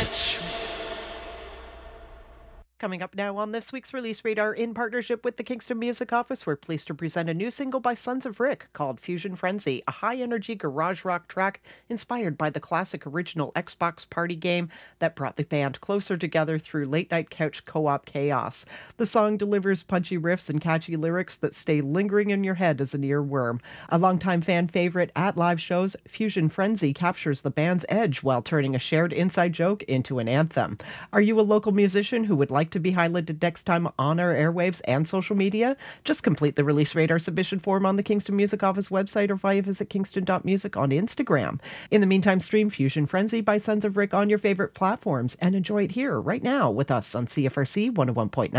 Coming up now on this week's Release Radar, in partnership with the Kingston Music Office, we're pleased to present a new single by Sons of Rick called Fusion Frenzy, a high-energy garage rock track inspired by the classic original Xbox party game that brought the band closer together through late-night couch co-op chaos. The song delivers punchy riffs and catchy lyrics that stay lingering in your head as an earworm. A longtime fan favorite at live shows, Fusion Frenzy captures the band's edge while turning a shared inside joke into an anthem. Are you a local musician who would like to be highlighted next time on our airwaves and social media? Just complete the Release Radar submission form on the Kingston Music Office website or via visit kingston.music on Instagram. In the meantime, stream Fusion Frenzy by Sons of Rick on your favorite platforms and enjoy it here right now with us on CFRC 101.9.